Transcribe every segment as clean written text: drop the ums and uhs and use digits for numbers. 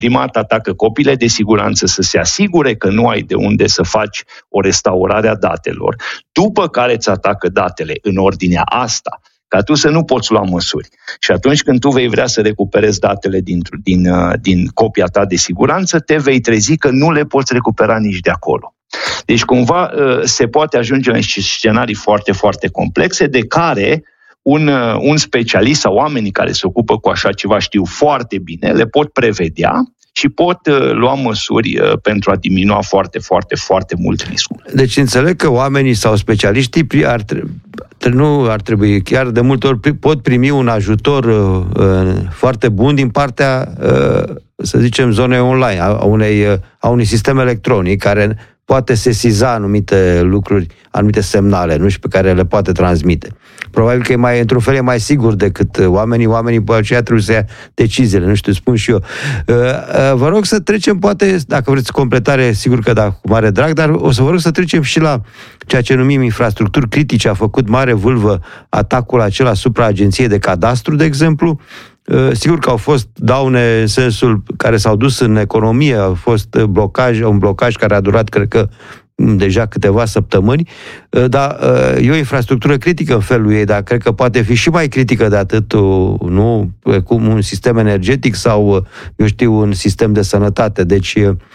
prima dată atacă copiile de siguranță să se asigure că nu ai de unde să faci o restaurare a datelor, după care îți atacă datele în ordinea asta, ca tu să nu poți lua măsuri. Și atunci când tu vei vrea să recuperezi datele din copia ta de siguranță, te vei trezi că nu le poți recupera nici de acolo. Deci cumva se poate ajunge în scenarii foarte, foarte complexe de care un specialist sau oamenii care se ocupă cu așa ceva știu foarte bine, le pot prevedea și pot lua măsuri pentru a diminua foarte, foarte, foarte mult riscul. Deci înțeleg că oamenii sau specialiștii nu ar trebui, chiar de multe ori pot primi un ajutor foarte bun din partea, să zicem, zonei online, a unui sistem electronic care poate sesiza anumite lucruri, anumite semnale, nu știu, pe care le poate transmite. Probabil că într-un fel e mai sigur decât oamenii pe aceea trebuie să ia deciziile, nu știu, spun și eu. Vă rog să trecem, poate, dacă vreți completare, sigur că da, cu mare drag, dar o să vă rog să trecem și la ceea ce numim infrastructuri critice. A făcut mare vâlvă atacul acela asupra Agenției de Cadastru, de exemplu. Sigur că au fost daune în sensul care s-au dus în economie, a fost un blocaj care a durat, cred că, deja câteva săptămâni, dar e o infrastructură critică în felul ei, dar cred că poate fi și mai critică de atât, nu, cum un sistem energetic sau, eu știu, un sistem de sănătate. Deci,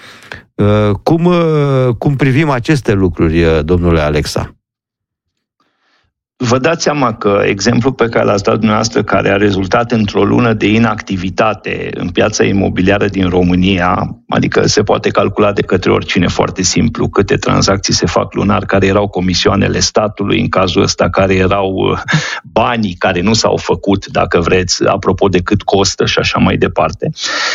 cum privim aceste lucruri, domnule Alexa? Vă dați seama că exemplul pe care l-ați dat dumneavoastră, care a rezultat într-o lună de inactivitate în piața imobiliară din România, adică se poate calcula de către oricine foarte simplu câte tranzacții se fac lunar, care erau comisioanele statului, în cazul ăsta care erau banii care nu s-au făcut, dacă vreți, apropo de cât costă și așa mai departe.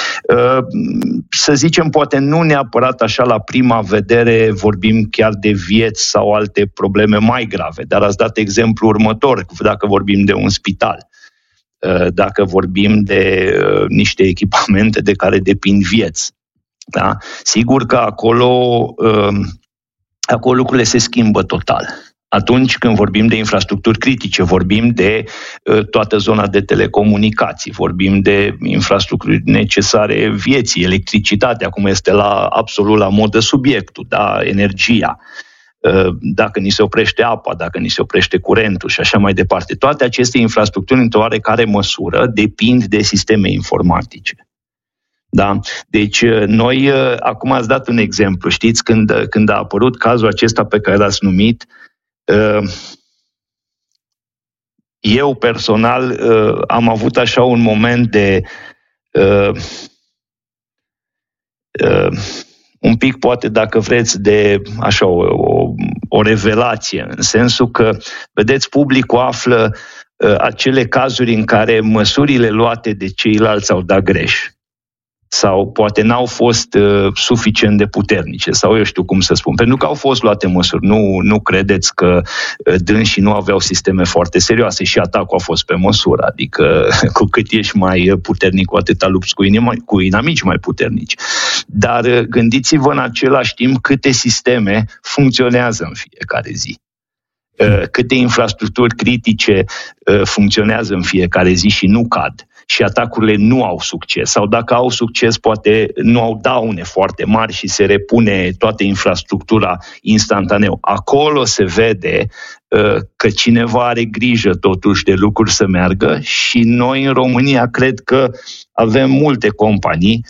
Să zicem, poate nu neapărat așa la prima vedere vorbim chiar de vieți sau alte probleme mai grave, dar ați dat exemplu următor, dacă vorbim de un spital, dacă vorbim de niște echipamente de care depind vieți. Da? Sigur că acolo lucrurile se schimbă total. Atunci când vorbim de infrastructuri critice, vorbim de toată zona de telecomunicații, vorbim de infrastructuri necesare vieții, electricitatea, cum este absolut la modă subiectul, da? Energia. Dacă ni se oprește apa, dacă ni se oprește curentul și așa mai departe. Toate aceste infrastructuri, într-o oarecare măsură, depind de sisteme informatice. Da? Deci, noi, acum ați dat un exemplu, știți, când a apărut cazul acesta pe care l-ați numit, eu personal am avut așa un moment de un pic, poate, dacă vreți, de așa o revelație, în sensul că, vedeți, publicul află acele cazuri în care măsurile luate de ceilalți au dat greș. Sau poate n-au fost suficient de puternice, sau eu știu cum să spun. Pentru că au fost luate măsuri. Nu credeți că dânsii nu aveau sisteme foarte serioase și atacul a fost pe măsură. Adică cu cât ești mai puternic, cu atâta lupți cu inamici mai puternici. Dar gândiți-vă în același timp câte sisteme funcționează în fiecare zi. Câte infrastructuri critice funcționează în fiecare zi și nu cad. Și atacurile nu au succes. Sau dacă au succes, poate nu au daune foarte mari și se repune toată infrastructura instantaneu. Acolo se vede că cineva are grijă totuși de lucruri să meargă și noi în România cred că avem multe companii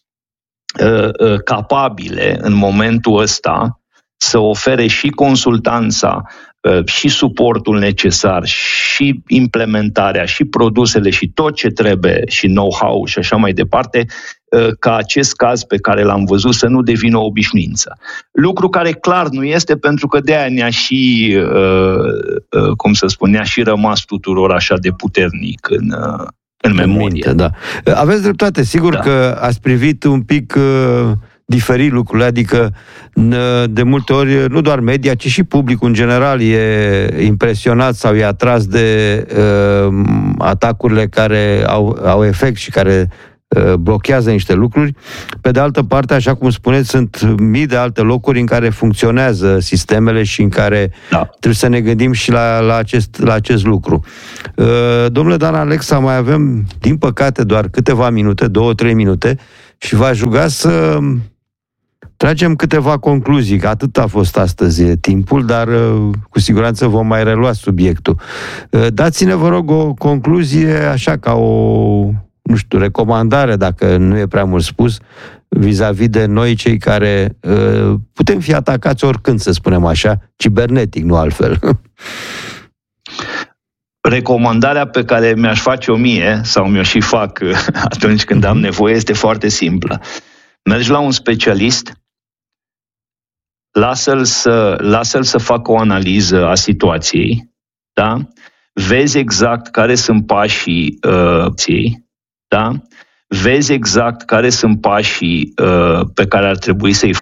capabile în momentul ăsta să ofere și consultanța și suportul necesar, și implementarea, și produsele, și tot ce trebuie, și know-how și așa mai departe, ca acest caz pe care l-am văzut să nu devină o obișnuință. Lucru care clar nu este, pentru că de-aia ne-a și, ne-a și rămas tuturor așa de puternic în memorie. Minte, da. Aveți dreptate, sigur că ați privit un pic diferit lucrurile, adică de multe ori nu doar media, ci și publicul în general e impresionat sau e atras de atacurile care au efect și care blochează niște lucruri. Pe de altă parte, așa cum spuneți, sunt mii de alte locuri în care funcționează sistemele și în care trebuie să ne gândim și la acest lucru. Domnule Dan Alexa, mai avem, din păcate, doar câteva minute, 2-3 minute, și v-aș ruga să tragem câteva concluzii, că atât a fost astăzi timpul, dar cu siguranță vom mai relua subiectul. Dați-ne, vă rog, o concluzie, așa ca o, recomandare, dacă nu e prea mult spus, vis-a-vis de noi, cei care putem fi atacați oricând, să spunem așa, cibernetic, nu altfel. Recomandarea pe care mi-aș face-o mie, sau mi-o și fac atunci când am nevoie, este foarte simplă. Mergi la un specialist, lasă-l să facă o analiză a situației, da? Vezi exact care sunt pașii da? Vezi exact care sunt pașii pe care ar trebui să-i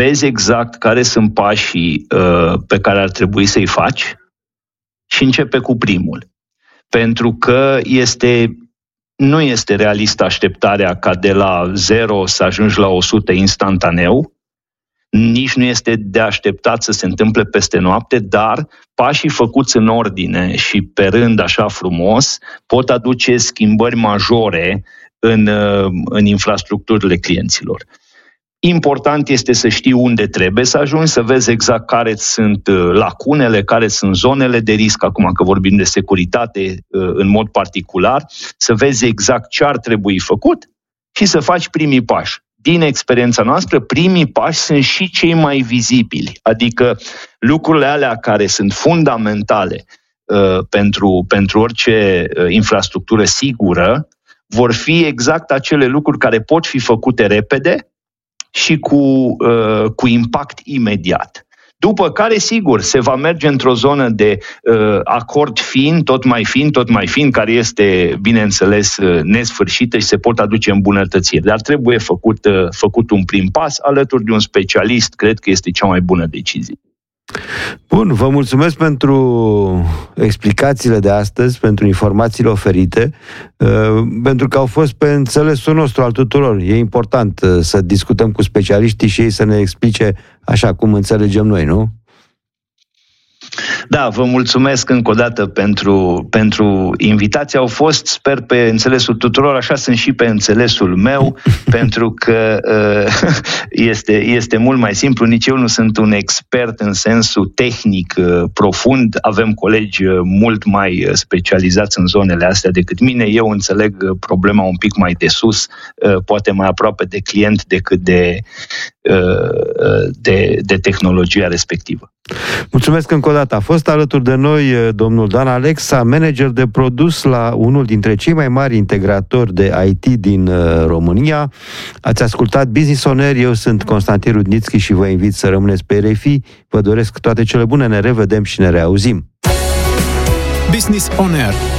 faci și începe cu primul. Pentru că nu este realistă așteptarea ca de la 0 să ajungi la 100 instantaneu, nici nu este de așteptat să se întâmple peste noapte, dar pașii făcuți în ordine și pe rând așa frumos pot aduce schimbări majore în infrastructurile clienților. Important este să știi unde trebuie să ajungi, să vezi exact care sunt lacunele, care sunt zonele de risc, acum că vorbim de securitate în mod particular, să vezi exact ce ar trebui făcut și să faci primii pași. Din experiența noastră, primii pași sunt și cei mai vizibili, adică lucrurile alea care sunt fundamentale pentru orice infrastructură sigură, vor fi exact acele lucruri care pot fi făcute repede și cu impact imediat. După care, sigur, se va merge într-o zonă de acord fin, tot mai fin, care este, bineînțeles, nesfârșită și se pot aduce îmbunătățiri. Dar trebuie făcut un prim pas alături de un specialist, cred că este cea mai bună decizie. Bun, vă mulțumesc pentru explicațiile de astăzi, pentru informațiile oferite, pentru că au fost pe înțelesul nostru al tuturor. E important să discutăm cu specialiștii și ei să ne explice așa cum înțelegem noi, nu? Da, vă mulțumesc încă o dată pentru invitație. Au fost, sper, pe înțelesul tuturor, așa sunt și pe înțelesul meu, pentru că este mult mai simplu. Nici eu nu sunt un expert în sensul tehnic profund. Avem colegi mult mai specializați în zonele astea decât mine. Eu înțeleg problema un pic mai de sus, poate mai aproape de client decât de tehnologia respectivă. Mulțumesc încă o dată. A fost alături de noi domnul Dan Alexa, manager de produs la unul dintre cei mai mari integratori de IT din România. Ați ascultat Business On Air, eu sunt Constantin Rudnițchi și vă invit să rămâneți pe RFI. Vă doresc toate cele bune, ne revedem și ne reauzim. Business On Air,